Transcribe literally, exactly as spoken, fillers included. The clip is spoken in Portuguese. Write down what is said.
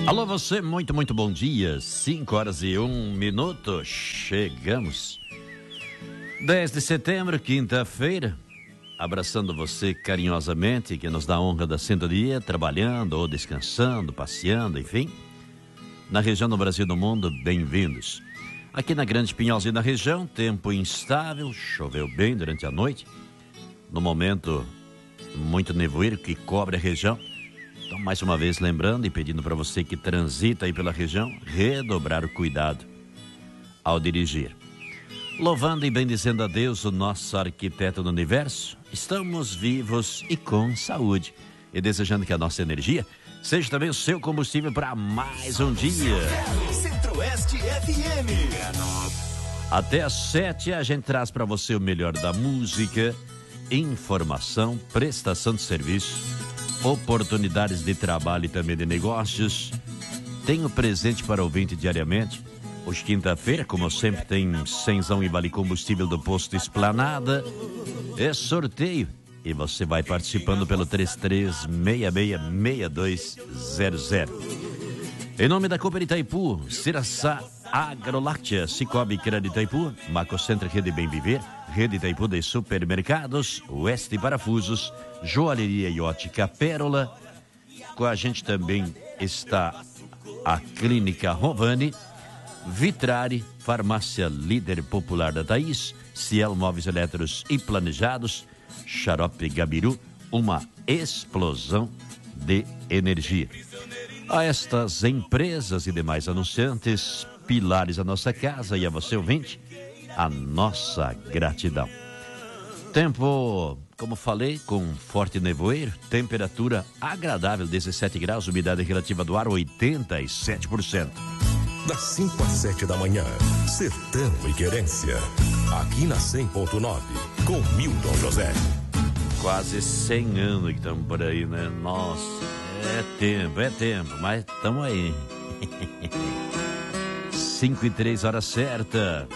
Alô, você, muito, muito bom dia. cinco horas e um minuto. Chegamos. dez de setembro, quinta-feira. Abraçando você carinhosamente, que nos dá a honra da sintonia, trabalhando ou descansando, passeando, enfim. Na região do Brasil e do mundo, bem-vindos. Aqui na Grande Pinhalzinho da região, tempo instável, choveu bem durante a noite. No momento, muito nevoeiro que cobre a região. Então, mais uma vez, lembrando e pedindo para você que transita aí pela região, redobrar o cuidado ao dirigir. Louvando e bendizendo a Deus, o nosso arquiteto do universo, estamos vivos e com saúde. E desejando que a nossa energia seja também o seu combustível para mais um dia. Centro-Oeste F M. Até às sete a gente traz para você o melhor da música, informação, prestação de serviço, oportunidades de trabalho e também de negócios. Tenho presente para o ouvinte diariamente. Hoje, quinta-feira, como sempre, tem cenzão e vale combustível do posto Esplanada. É sorteio e você vai participando pelo três três seis seis seis dois zero zero. Em nome da Cooper Itaipu, Ciraçá Agroláctea, Cicobi Crédito Itaipu, Macocentro Rede Bem Viver, Rede Itaipu de Supermercados, Oeste Parafusos, Joalheria e Ótica Pérola. Com a gente também está a Clínica Rovani, Vitrare, Farmácia Líder Popular da Thaís, Ciel Móveis Eletros e Planejados, Xarope Gabiru, uma explosão de energia. A estas empresas e demais anunciantes, pilares da nossa casa, e a você ouvinte, a nossa gratidão. Tempo, como falei, com forte nevoeiro, temperatura agradável, dezessete graus, umidade relativa do ar oitenta e sete por cento. Das cinco às sete da manhã, Sertão e Querência, aqui na cem ponto nove, com Milton José. Quase cem anos que estamos por aí, né? Nossa, é tempo, é tempo, mas estamos aí. cinco e três, hora certa.